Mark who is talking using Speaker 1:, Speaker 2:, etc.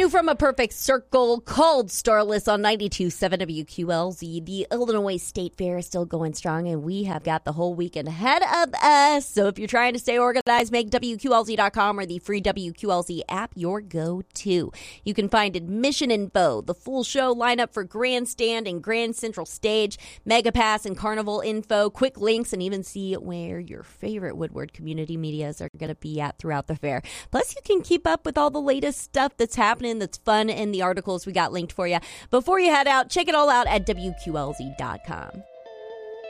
Speaker 1: you from a perfect circle called Starless on 92.7 WQLZ. The Illinois State Fair is still going strong, and we have got the whole weekend ahead of us. So if you're trying to stay organized, make WQLZ.com or the free WQLZ app your go-to. You can find admission info, the full show lineup for Grandstand and Grand Central Stage, Mega Pass and Carnival info, quick links, and even see where your favorite Woodward community medias are going to be at throughout the fair. Plus, you can keep up with all the latest stuff that's happening that's fun in the articles we got linked for you. Before you head out, check it all out at WQLZ.com.